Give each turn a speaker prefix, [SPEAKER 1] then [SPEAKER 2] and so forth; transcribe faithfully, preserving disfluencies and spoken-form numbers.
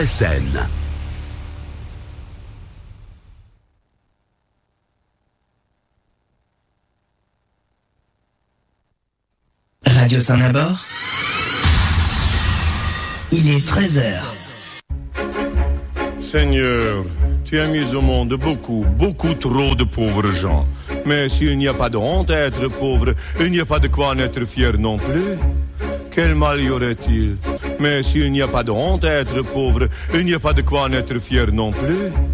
[SPEAKER 1] très saine.
[SPEAKER 2] Radio Saint-Nabord, il est treize heures.
[SPEAKER 3] Seigneur, tu as mis au monde beaucoup, beaucoup trop de pauvres gens. Mais s'il n'y a pas de honte à être pauvre, il n'y a pas de quoi en être fier non plus. Quel mal y aurait-il? Mais s'il n'y a pas de honte à être pauvre, il n'y a pas de quoi en être fier non plus.